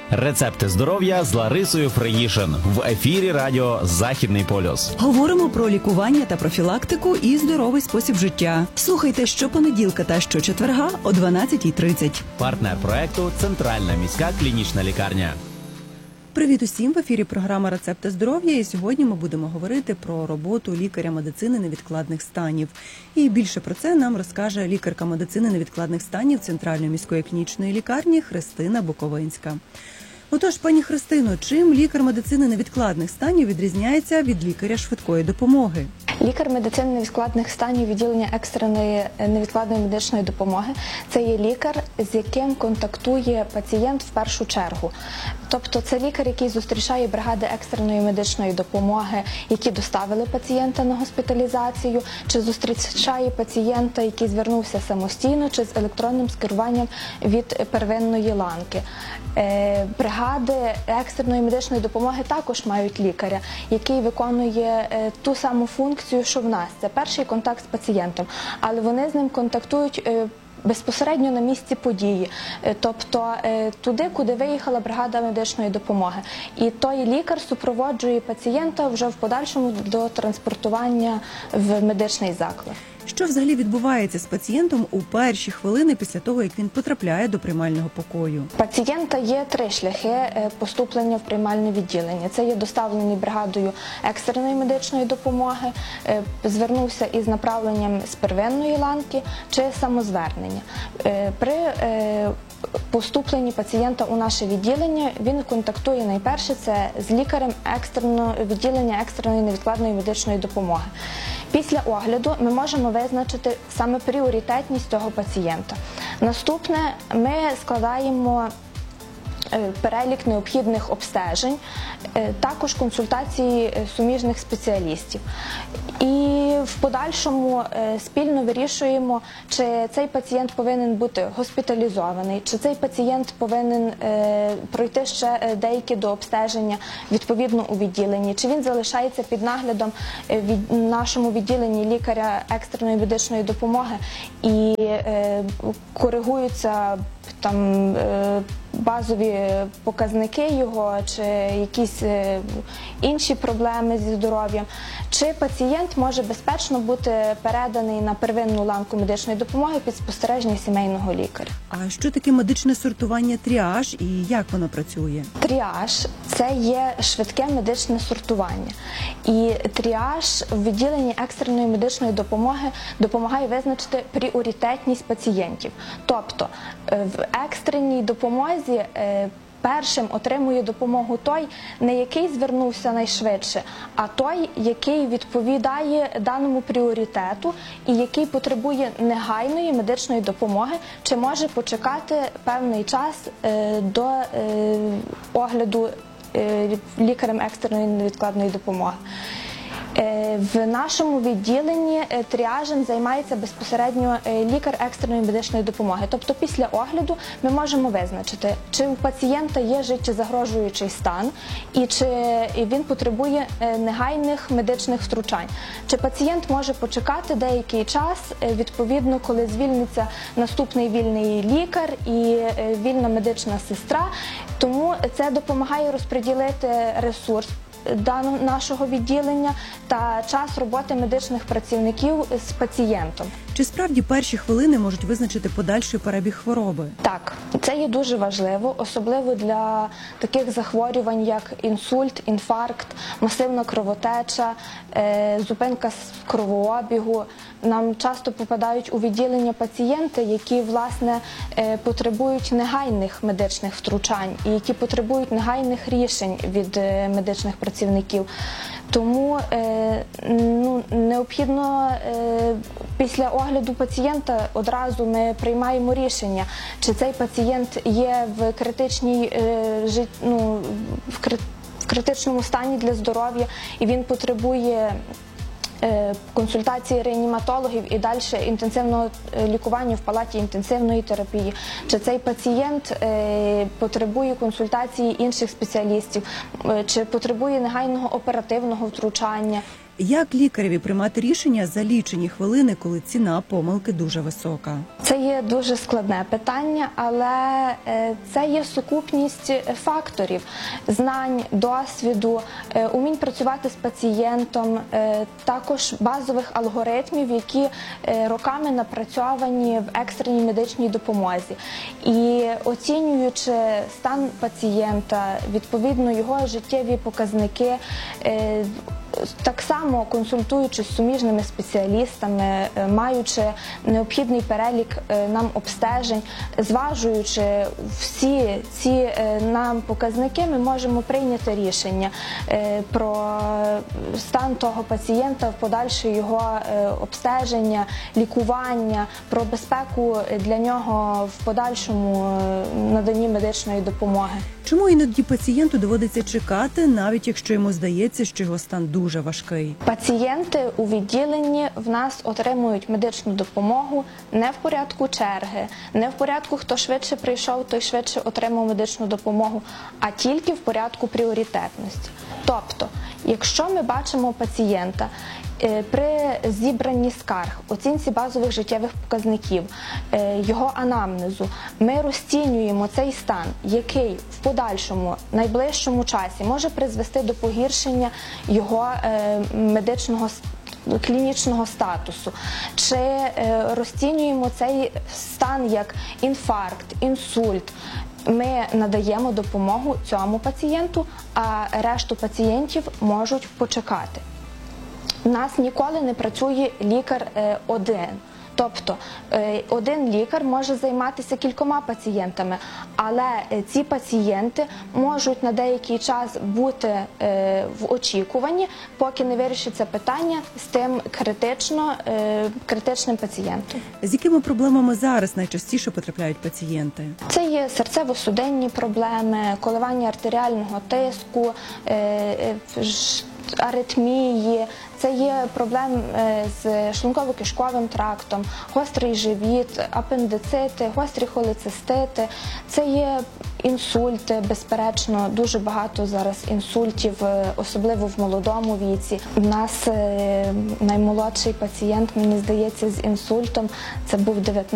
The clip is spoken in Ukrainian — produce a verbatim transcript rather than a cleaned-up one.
Рецепти здоров'я з Ларисою Фриїшин в ефірі радіо «Західний полюс». Говоримо про лікування та профілактику і здоровий спосіб життя. Слухайте щопонеділка та щочетверга о дванадцятій тридцять. Партнер проекту – Центральна міська клінічна лікарня. Привіт усім! В ефірі програма «Рецепти здоров'я» і сьогодні ми будемо говорити про роботу лікаря медицини невідкладних станів. І більше про це нам розкаже лікарка медицини невідкладних станів Центральної міської клінічної лікарні Христина Буковинська. Отож, пані Христино, чим лікар медицини невідкладних станів відрізняється від лікаря швидкої допомоги? Лікар медицини невідкладних станів відділення екстреної невідкладної медичної допомоги – це є лікар, з яким контактує пацієнт в першу чергу. Тобто це лікар, який зустрічає бригади екстреної медичної допомоги, які доставили пацієнта на госпіталізацію, чи зустрічає пацієнта, який звернувся самостійно, чи з електронним скеруванням від первинної ланки. Бригади екстреної медичної допомоги також мають лікаря, який виконує ту саму функцію, що в нас. Це перший контакт з пацієнтом, але вони з ним контактують безпосередньо на місці події, тобто туди, куди виїхала бригада медичної допомоги. І той лікар супроводжує пацієнта вже в подальшому до транспортування в медичний заклад. Що взагалі відбувається з пацієнтом у перші хвилини після того, як він потрапляє до приймального покою? Пацієнта є три шляхи поступлення в приймальне відділення. Це є доставлений бригадою екстреної медичної допомоги, звернувся із направленням з первинної ланки чи самозвернення. При поступленні пацієнта у наше відділення він контактує найперше це з лікарем екстреного відділення екстреної невідкладної медичної допомоги. Після огляду ми можемо визначити саме пріоритетність цього пацієнта. Наступне, ми складаємо перелік необхідних обстежень, також консультації суміжних спеціалістів. І в подальшому спільно вирішуємо, чи цей пацієнт повинен бути госпіталізований, чи цей пацієнт повинен пройти ще деякі дообстеження відповідно у відділенні, чи він залишається під наглядом в нашому відділенні лікаря екстреної медичної допомоги і коригуються там базові показники його, чи якісь інші проблеми зі здоров'ям, чи пацієнт може безпечно бути переданий на первинну ланку медичної допомоги під спостереження сімейного лікаря. А що таке медичне сортування тріаж і як воно працює? Тріаж – це є швидке медичне сортування. І тріаж в відділенні екстреної медичної допомоги допомагає визначити пріоритетність пацієнтів. Тобто в екстреній допомозі першим отримує допомогу той, не який звернувся найшвидше, а той, який відповідає даному пріоритету і який потребує негайної медичної допомоги, чи може почекати певний час до огляду лікарем екстреної невідкладної допомоги. В нашому відділенні тріажем займається безпосередньо лікар екстреної медичної допомоги. Тобто після огляду ми можемо визначити, чи у пацієнта є життєзагрожуючий стан і чи він потребує негайних медичних втручань. Чи пацієнт може почекати деякий час, відповідно, коли звільниться наступний вільний лікар і вільна медична сестра. Тому це допомагає розподілити ресурс даного нашого відділення та час роботи медичних працівників з пацієнтом. Чи справді перші хвилини можуть визначити подальший перебіг хвороби? Так, це є дуже важливо, особливо для таких захворювань, як інсульт, інфаркт, масивна кровотеча, зупинка кровообігу. Нам часто попадають у відділення пацієнти, які, власне, потребують негайних медичних втручань і які потребують негайних рішень від медичних працівників. Тому е, ну, необхідно е, після огляду пацієнта одразу ми приймаємо рішення, чи цей пацієнт є в критичній, е, жит, ну, в, крит, в критичному стані для здоров'я і він потребує консультації реаніматологів і далі інтенсивного лікування в палаті інтенсивної терапії. Чи цей пацієнт потребує консультації інших спеціалістів, чи потребує негайного оперативного втручання. Як лікареві приймати рішення за лічені хвилини, коли ціна помилки дуже висока? Це є дуже складне питання, але е, це є сукупність факторів: знань, досвіду, е, умінь працювати з пацієнтом, е, також базових алгоритмів, які е, роками напрацьовані в екстреній медичній допомозі. І оцінюючи стан пацієнта, відповідно його життєві показники, е, так само консультуючись з суміжними спеціалістами, маючи необхідний перелік нам обстежень, зважуючи всі ці нам показники, ми можемо прийняти рішення про стан того пацієнта, в подальше його обстеження, лікування, про безпеку для нього в подальшому наданні медичної допомоги. Чому іноді пацієнту доводиться чекати, навіть якщо йому здається, що його стан дуже важкий? Пацієнти у відділенні в нас отримують медичну допомогу не в порядку черги, не в порядку, хто швидше прийшов, той швидше отримав медичну допомогу, а тільки в порядку пріоритетності. Тобто, якщо ми бачимо пацієнта при зібранні скарг, оцінці базових життєвих показників, його анамнезу, ми розцінюємо цей стан, який в подальшому, найближчому часі може призвести до погіршення його медичного клінічного статусу, чи розцінюємо цей стан як інфаркт, інсульт, ми надаємо допомогу цьому пацієнту, а решту пацієнтів можуть почекати. У нас ніколи не працює лікар один. Тобто один лікар може займатися кількома пацієнтами, але ці пацієнти можуть на деякий час бути в очікуванні, поки не вирішиться питання з тим критично, критичним пацієнтом. З якими проблемами зараз найчастіше потрапляють пацієнти? Це є серцево-судинні проблеми, коливання артеріального тиску, аритмії, це є проблеми з шлунково-кишковим трактом, гострий живіт, апендицити, гострі холецистити, це є інсульти, безперечно, дуже багато зараз інсультів, особливо в молодому віці. У нас наймолодший пацієнт, мені здається, з інсультом, це був дев'ятнадцятирічний